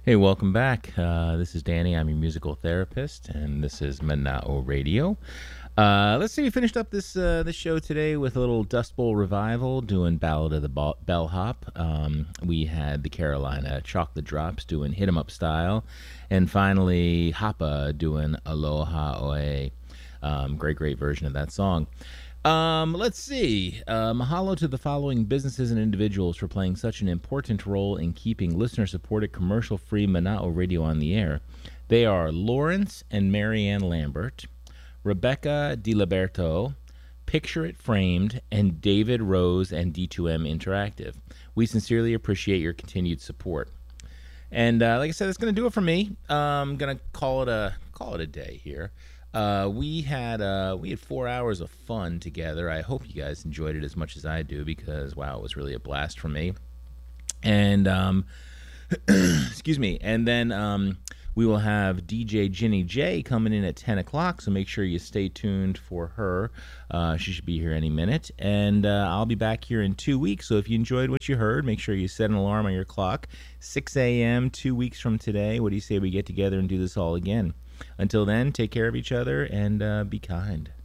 Hey, welcome back. This is Danny. I'm your musical therapist, and this is Manao Radio. Let's see. We finished up this show today with a little Dust Bowl revival, doing Ballad of the Bellhop. We had the Carolina Chocolate Drops doing Hit 'Em Up Style, and finally Hoppa doing Aloha Oe. Great version of that song. Let's see. Mahalo to the following businesses and individuals for playing such an important role in keeping listener-supported, commercial-free Manao Radio on the air. They are Lawrence and Marianne Lambert, Rebecca DiLiberto, Picture It Framed, and David Rose and D2M Interactive. We sincerely appreciate your continued support. And like I said, that's going to do it for me. I'm going to call it a day here. We had 4 hours of fun together. I hope you guys enjoyed it as much as I do, because wow, it was really a blast for me. And excuse me. And then we will have DJ Ginny J coming in at 10 o'clock, so make sure you stay tuned for her. She should be here any minute. And I'll be back here in 2 weeks, so if you enjoyed what you heard, make sure you set an alarm on your clock. 6 a.m., 2 weeks from today. What do you say we get together and do this all again? Until then, take care of each other and be kind.